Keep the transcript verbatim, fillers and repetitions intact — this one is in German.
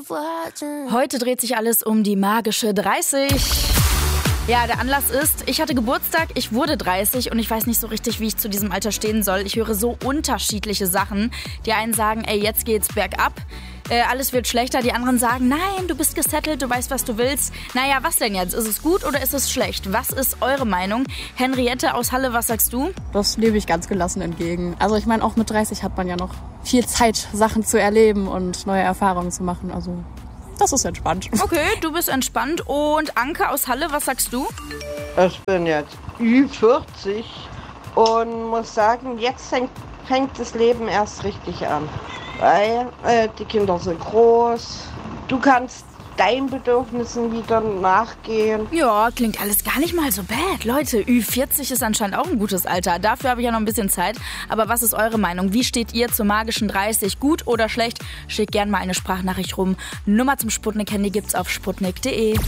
Heute dreht sich alles um die magische dreißig. Ja, der Anlass ist, ich hatte Geburtstag, ich wurde dreißig und ich weiß nicht so richtig, wie ich zu diesem Alter stehen soll. Ich höre so unterschiedliche Sachen. Die einen sagen, ey, jetzt geht's bergab, äh, alles wird schlechter. Die anderen sagen, nein, du bist gesettelt, du weißt, was du willst. Naja, was denn jetzt? Ist es gut oder ist es schlecht? Was ist eure Meinung? Henriette aus Halle, was sagst du? Das lebe ich ganz gelassen entgegen. Also ich meine, auch mit dreißig hat man ja noch viel Zeit, Sachen zu erleben und neue Erfahrungen zu machen. Also das ist entspannt. Okay, du bist entspannt. Und Anke aus Halle, was sagst du? Ich bin jetzt Ü vierzig und muss sagen, jetzt fängt, fängt das Leben erst richtig an. Weil äh, die Kinder sind groß, du kannst deinen Bedürfnissen wieder nachgehen. Ja, klingt alles gar nicht mal so bad. Leute, Ü vierzig ist anscheinend auch ein gutes Alter. Dafür habe ich ja noch ein bisschen Zeit. Aber was ist eure Meinung? Wie steht ihr zur magischen dreißig? Gut oder schlecht? Schickt gerne mal eine Sprachnachricht rum. Nummer zum Sputnik-Handy gibt's auf sputnik punkt de.